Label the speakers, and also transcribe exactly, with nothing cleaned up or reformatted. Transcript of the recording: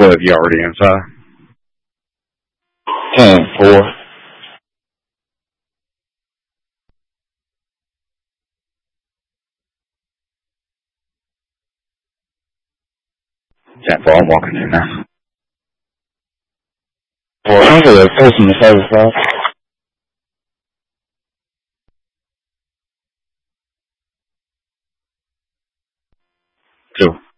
Speaker 1: Cliff, you already inside?
Speaker 2: Ten, four.
Speaker 1: Ten four, I'm walking in now.
Speaker 2: Four, I'm for the customer service, bro.
Speaker 1: Two.